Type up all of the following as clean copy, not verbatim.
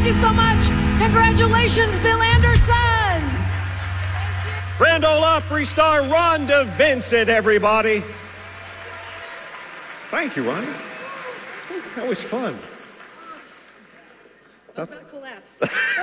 you so much. Congratulations, Bill Anderson. Grand Ole Opry star Rhonda Vincent, everybody. Thank you, Rhonda. That was fun. That collapsed.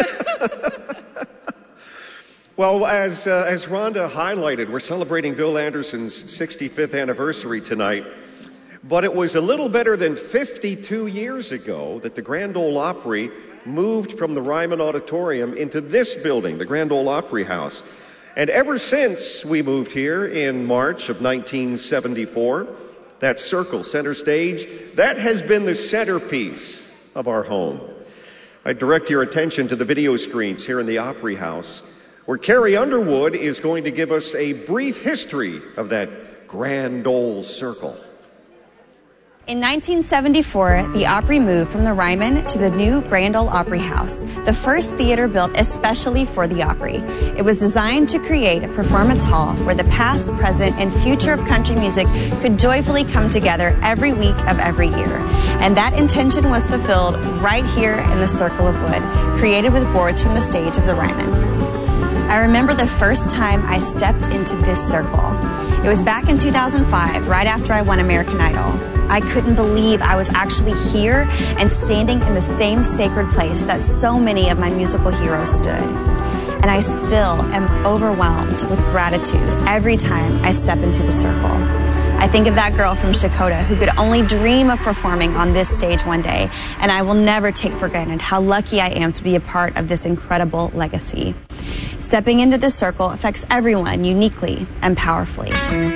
Well, as Rhonda highlighted, we're celebrating Bill Anderson's 65th anniversary tonight. But it was a little better than 52 years ago that the Grand Ole Opry moved from the Ryman Auditorium into this building, the Grand Ole Opry House. And ever since we moved here in March of 1974, that circle, center stage, that has been the centerpiece of our home. I direct your attention to the video screens here in the Opry House, where Carrie Underwood is going to give us a brief history of that Grand Ole Circle. In 1974, the Opry moved from the Ryman to the new Grand Ole Opry House, the first theater built especially for the Opry. It was designed to create a performance hall where the past, present, and future of country music could joyfully come together every week of every year. And that intention was fulfilled right here in the Circle of Wood, created with boards from the stage of the Ryman. I remember the first time I stepped into this circle. It was back in 2005, right after I won American Idol. I couldn't believe I was actually here and standing in the same sacred place that so many of my musical heroes stood. And I still am overwhelmed with gratitude every time I step into the circle. I think of that girl from Shakota who could only dream of performing on this stage one day, and I will never take for granted how lucky I am to be a part of this incredible legacy. Stepping into this circle affects everyone uniquely and powerfully.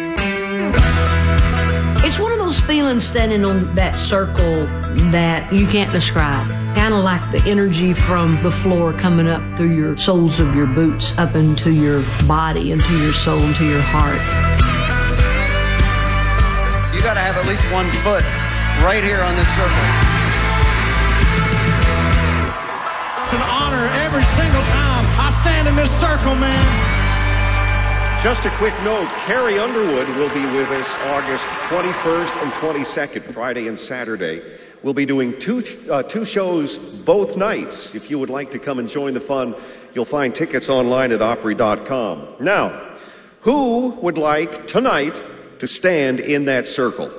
It's one of those feelings standing on that circle that you can't describe. Kind of like the energy from the floor coming up through your soles of your boots, up into your body, into your soul, into your heart. You got to have at least 1 foot right here on this circle. It's an honor every single time I stand in this circle, man. Just a quick note, Carrie Underwood will be with us August 21st and 22nd, Friday and Saturday. We'll be doing two shows both nights. If you would like to come and join the fun, you'll find tickets online at Opry.com. Now, who would like tonight to stand in that circle?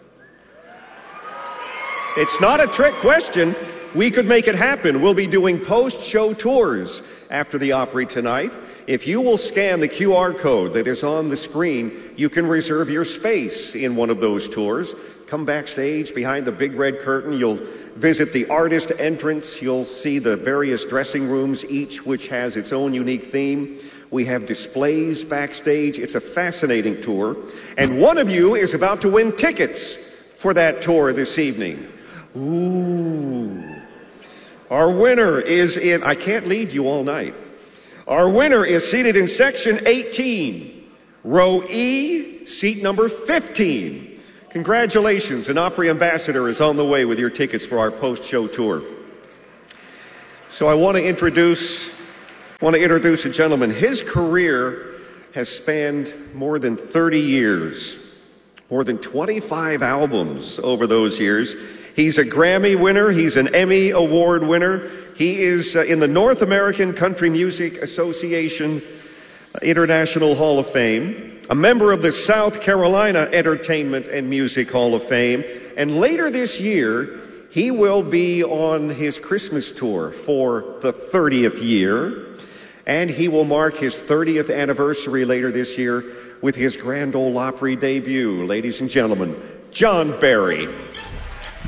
It's not a trick question. We could make it happen. We'll be doing post-show tours after the Opry tonight. If you will scan the QR code that is on the screen, you can reserve your space in one of those tours. Come backstage behind the big red curtain. You'll visit the artist entrance. You'll see the various dressing rooms, each which has its own unique theme. We have displays backstage. It's a fascinating tour. And one of you is about to win tickets for that tour this evening. Ooh. Our winner is in, I can't lead you all night. Our winner is seated in section 18, row E, seat number 15. Congratulations, an Opry ambassador is on the way with your tickets for our post-show tour. So I want to introduce a gentleman. His career has spanned more than 30 years, more than 25 albums over those years. He's a Grammy winner. He's an Emmy Award winner. He is in the North American Country Music Association International Hall of Fame, a member of the South Carolina Entertainment and Music Hall of Fame. And later this year, he will be on his Christmas tour for the 30th year. And he will mark his 30th anniversary later this year with his Grand Ole Opry debut. Ladies and gentlemen, John Barry.